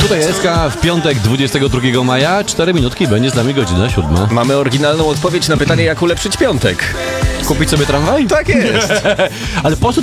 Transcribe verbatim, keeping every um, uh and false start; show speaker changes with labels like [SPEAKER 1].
[SPEAKER 1] Tutaj Eska w piątek dwudziestego drugiego maja, cztery minutki, będzie z nami godzina siódma.
[SPEAKER 2] Mamy oryginalną odpowiedź na pytanie, jak ulepszyć piątek.
[SPEAKER 1] Kupić sobie tramwaj?
[SPEAKER 2] Tak jest.
[SPEAKER 1] Ale po co